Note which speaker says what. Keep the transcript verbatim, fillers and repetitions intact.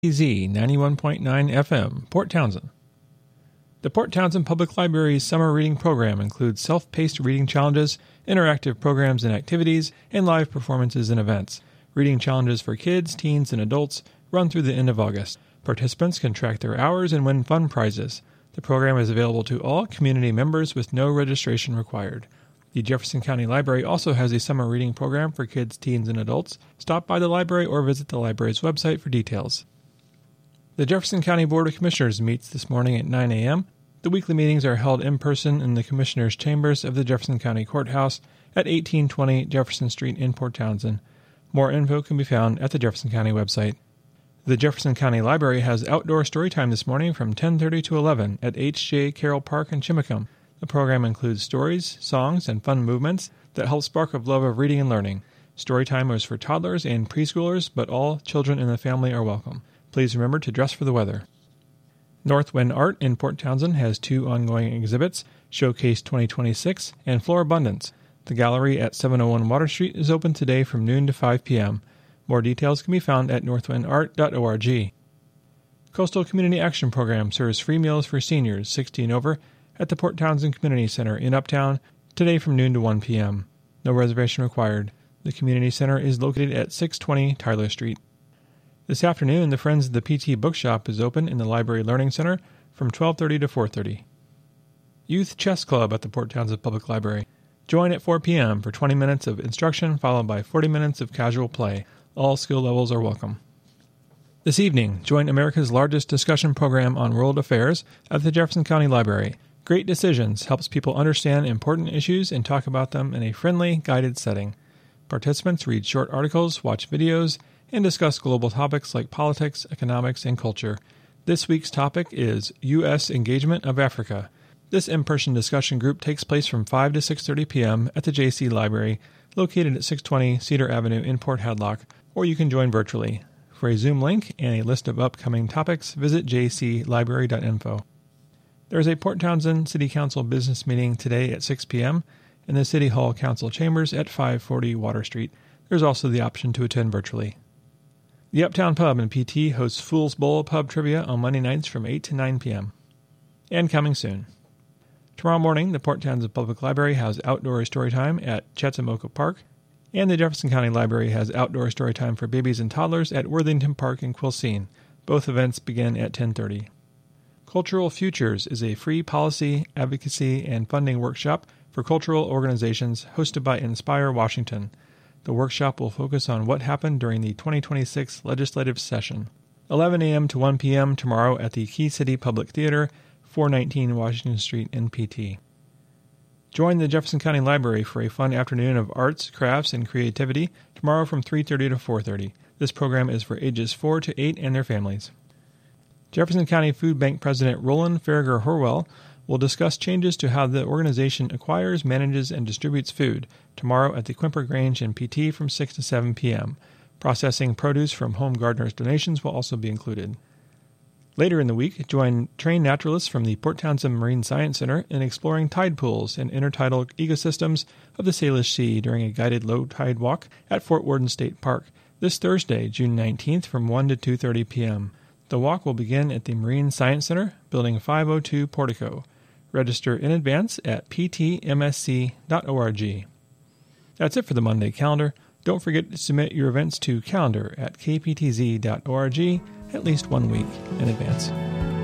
Speaker 1: Z ninety-one point nine F M, Port Townsend. The Port Townsend Public Library's summer reading program includes self-paced reading challenges, interactive programs and activities, and live performances and events. Reading challenges for kids, teens, and adults run through the end of August. Participants can track their hours and win fun prizes. The program is available to all community members with no registration required. The Jefferson County Library also has a summer reading program for kids, teens, and adults. Stop by the library or visit the library's website for details. The Jefferson County Board of Commissioners meets this morning at nine a.m. The weekly meetings are held in person in the Commissioners' Chambers of the Jefferson County Courthouse at eighteen twenty Jefferson Street in Port Townsend. More info can be found at the Jefferson County website. The Jefferson County Library has outdoor storytime this morning from ten thirty to eleven at H J Carroll Park in Chimacum. The program includes stories, songs, and fun movements that help spark a love of reading and learning. Storytime is for toddlers and preschoolers, but all children in the family are welcome. Please remember to dress for the weather. Northwind Art in Port Townsend has two ongoing exhibits, Showcase twenty twenty-six and Floor Abundance. The gallery at seven oh one Water Street is open today from noon to five p.m. More details can be found at northwind art dot org. Coastal Community Action Program serves free meals for seniors sixty and over at the Port Townsend Community Center in Uptown today from noon to one p.m. No reservation required. The Community Center is located at six twenty Tyler Street. This afternoon, the Friends of the P T Bookshop is open in the Library Learning Center from twelve thirty to four thirty. Youth Chess Club at the Port Townsend Public Library. Join at four p.m. for twenty minutes of instruction followed by forty minutes of casual play. All skill levels are welcome. This evening, join America's largest discussion program on world affairs at the Jefferson County Library. Great Decisions helps people understand important issues and talk about them in a friendly, guided setting. Participants read short articles, watch videos, and discuss global topics like politics, economics, and culture. This week's topic is U S Engagement of Africa. This in-person discussion group takes place from five to six thirty p.m. at the J C Library, located at six twenty Cedar Avenue in Port Hadlock, or you can join virtually. For a Zoom link and a list of upcoming topics, visit j c library dot info. There is a Port Townsend City Council business meeting today at six p.m. in the City Hall Council Chambers at five forty Water Street. There's also the option to attend virtually. The Uptown Pub in P T hosts Fool's Bowl Pub Trivia on Monday nights from eight to nine p.m. And coming soon. Tomorrow morning, the Port Townsend Public Library has outdoor storytime at Chatzamoka Park, and the Jefferson County Library has outdoor storytime for babies and toddlers at Worthington Park in Quilcene. Both events begin at ten thirty. Cultural Futures is a free policy, advocacy, and funding workshop for cultural organizations hosted by Inspire Washington. The workshop will focus on what happened during the twenty twenty-six legislative session. eleven a.m. to one p.m. tomorrow at the Key City Public Theater, four nineteen Washington Street in P T. Join the Jefferson County Library for a fun afternoon of arts, crafts, and creativity tomorrow from three thirty to four thirty. This program is for ages four to eight and their families. Jefferson County Food Bank President Roland Farragher Horwell will discuss changes to how the organization acquires, manages, and distributes food tomorrow at the Quimper Grange in P T from six to seven p.m. Processing produce from home gardeners' donations will also be included. Later in the week, join trained naturalists from the Port Townsend Marine Science Center in exploring tide pools and intertidal ecosystems of the Salish Sea during a guided low-tide walk at Fort Worden State Park this Thursday, June nineteenth from one to two thirty p.m. The walk will begin at the Marine Science Center, Building five oh two Portico. Register in advance at p t m s c dot org. That's it for the Monday calendar. Don't forget to submit your events to calendar at k p t z dot org at least one week in advance.